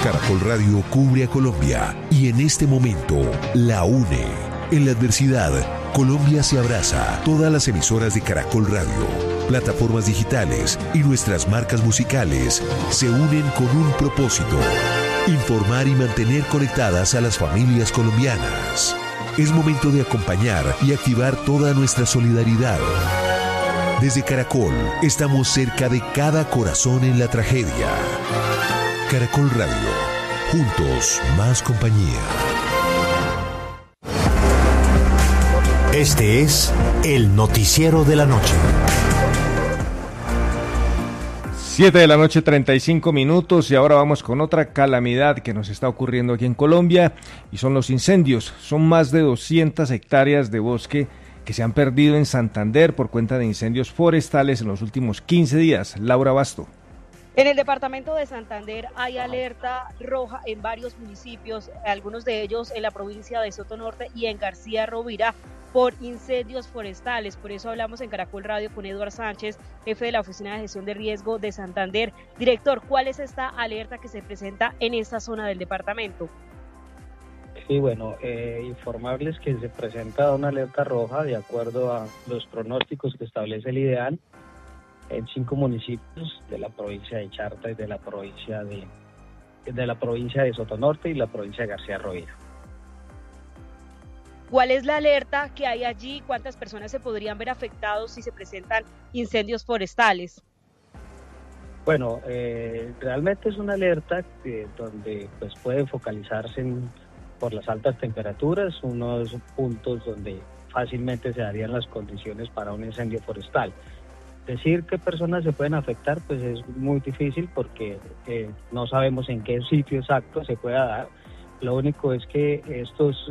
Caracol Radio cubre a Colombia y en este momento la une. En la adversidad, Colombia se abraza. Todas las emisoras de Caracol Radio, plataformas digitales y nuestras marcas musicales se unen con un propósito: informar y mantener conectadas a las familias colombianas. Es momento de acompañar y activar toda nuestra solidaridad. Desde Caracol, estamos cerca de cada corazón en la tragedia. Caracol Radio, juntos más compañía. Este es el noticiero de la noche. 7 de la noche, 35 minutos, y ahora vamos con otra calamidad que nos está ocurriendo aquí en Colombia, y son los incendios. Son más de 200 hectáreas de bosque que se han perdido en Santander por cuenta de incendios forestales en los últimos 15 días. Laura Basto. En el departamento de Santander hay alerta roja en varios municipios, algunos de ellos en la provincia de Sotonorte y en García Rovira, por incendios forestales. Por eso hablamos en Caracol Radio con Eduard Sánchez, jefe de la Oficina de Gestión de Riesgo de Santander. Director, ¿cuál es esta alerta que se presenta en esta zona del departamento? Sí, bueno, informarles que se presenta una alerta roja de acuerdo a los pronósticos que establece el IDEAN en 5 municipios de la provincia de Charta y de la provincia de Sotonorte y la provincia de García Rovira. ¿Cuál es la alerta que hay allí? ¿Cuántas personas se podrían ver afectados si se presentan incendios forestales? Bueno, realmente es una alerta donde pues puede focalizarse por las altas temperaturas, unos puntos donde fácilmente se darían las condiciones para un incendio forestal. Decir qué personas se pueden afectar pues es muy difícil porque no sabemos en qué sitio exacto se pueda dar. Lo único es que estos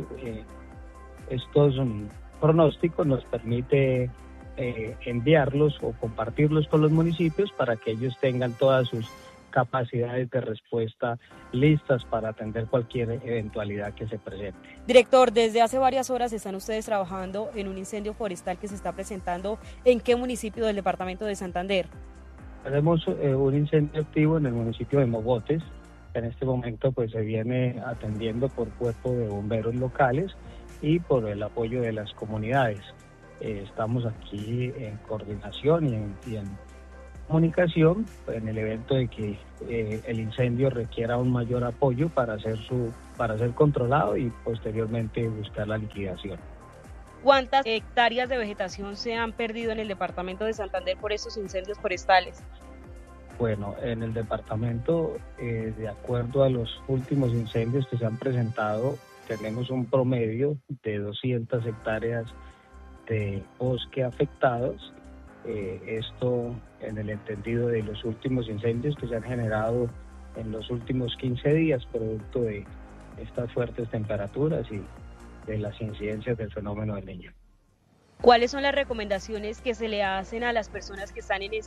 pronósticos nos permite enviarlos o compartirlos con los municipios para que ellos tengan todas sus capacidades de respuesta listas para atender cualquier eventualidad que se presente. Director, desde hace varias horas están ustedes trabajando en un incendio forestal que se está presentando. ¿En qué municipio del departamento de Santander? Tenemos un incendio activo en el municipio de Mogotes. En este momento pues se viene atendiendo por cuerpo de bomberos locales y por el apoyo de las comunidades. Estamos aquí en coordinación y en comunicación en el evento de que el incendio requiera un mayor apoyo para ser controlado y posteriormente buscar la liquidación. ¿Cuántas hectáreas de vegetación se han perdido en el departamento de Santander por estos incendios forestales? Bueno, en el departamento, de acuerdo a los últimos incendios que se han presentado, tenemos un promedio de 200 hectáreas de bosque afectados. Esto en el entendido de los últimos incendios que se han generado en los últimos 15 días, producto de estas fuertes temperaturas y de las incidencias del fenómeno del Niño. ¿Cuáles son las recomendaciones que se le hacen a las personas que están en